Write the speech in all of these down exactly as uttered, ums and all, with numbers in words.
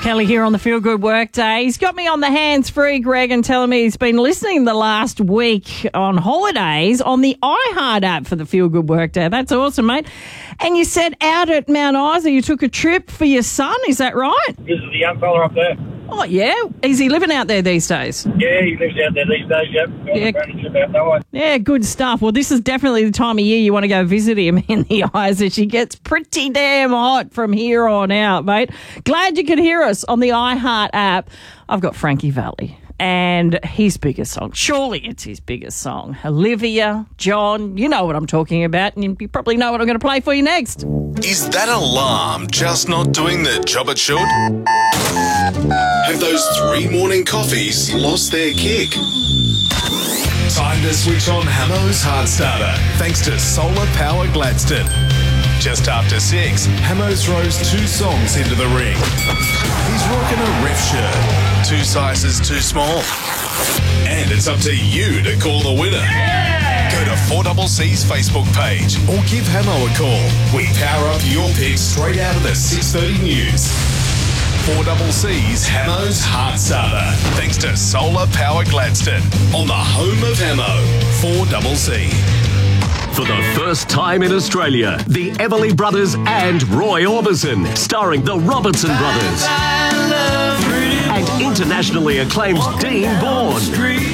Kelly here on the Feel Good Workday. He's got me on the hands-free, Greg, and telling me he's been listening the last week on holidays on the iHeart app for the Feel Good Workday. That's awesome, mate. And you said out at Mount Isa you took a trip for your son, is that right? This is the young fella up there. Oh, yeah? Is he living out there these days? Yeah, he lives out there these days, yep. Yeah. Trip out that way. Yeah, good stuff. Well, this is definitely the time of year you want to go visit him in the Isa. She gets pretty damn hot from here on out, mate. Glad you could hear us on the iHeart app. I've got Frankie Valli and his biggest song. Surely it's his biggest song. Olivia, John, you know what I'm talking about, and you probably know what I'm going to play for you next. Is that alarm just not doing the job it should? Have those three morning coffees lost their kick? Time to switch on Hamo's Heart Starter, thanks to Solar Power Gladstone. Just after six, Hamo throws two songs into the ring. He's rocking a ref shirt, two sizes too small. And it's up to you to call the winner. Yeah! Go to four C C's Facebook page or give Hamo a call. We power up your picks straight out of the six thirty news. four C C's Hamo's Heart Starter, thanks to Solar Power Gladstone, on the home of Hamo, four C. For the first time in Australia, the Everly Brothers and Roy Orbison, starring the Robertson Brothers. And internationally acclaimed Dean Bourne.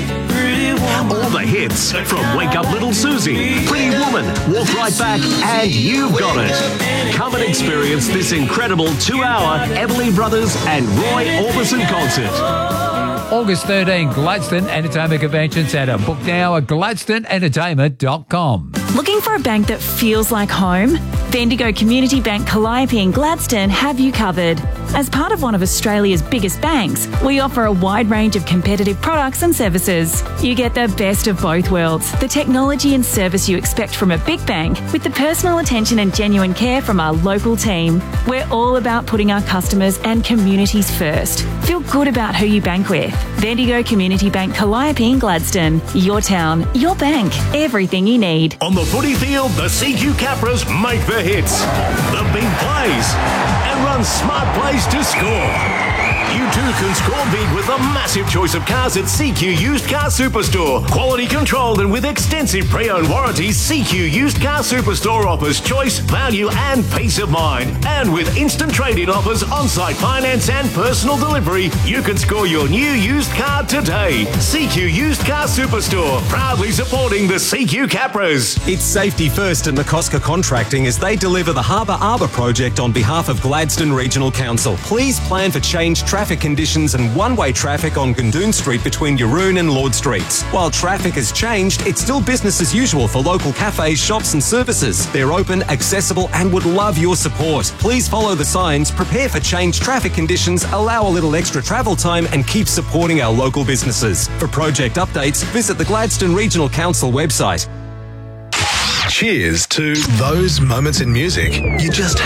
All the hits from Wake Up Little Susie, Pretty Woman, Walk Right Back, and You've Got It. Come and experience this incredible two-hour Everly Brothers and Roy Orbison concert. August thirteenth, Gladstone Entertainment Convention Centre. Book now at gladstone entertainment dot com. Looking for a bank that feels like home? Bendigo Community Bank Calliope and Gladstone have you covered. As part of one of Australia's biggest banks, we offer a wide range of competitive products and services. You get the best of both worlds, the technology and service you expect from a big bank, with the personal attention and genuine care from our local team. We're all about putting our customers and communities first. Feel good about who you bank with. Bendigo Community Bank Calliope and Gladstone. Your town, your bank, everything you need. On the footy field, the C Q Capras make the hits, the big plays, and run smart plays to score. You too can score big with a massive choice of cars at C Q Used Car Superstore. Quality controlled and with extensive pre-owned warranties, C Q Used Car Superstore offers choice, value and peace of mind. And with instant trade-in offers, on-site finance and personal delivery, you can score your new used car today. C Q Used Car Superstore, proudly supporting the C Q Capras. It's safety first in McCosker Contracting as they deliver the Harbour Arbour project on behalf of Gladstone Regional Council. Please plan for changed traffic conditions and one-way traffic on Gundoon Street between Yaroon and Lord Streets. While traffic has changed, it's still business as usual for local cafes, shops and services. They're open, accessible and would love your support. Please follow the signs, prepare for changed traffic conditions, allow a little extra travel time and keep supporting our local businesses. For project updates, visit the Gladstone Regional Council website. Cheers to those moments in music you just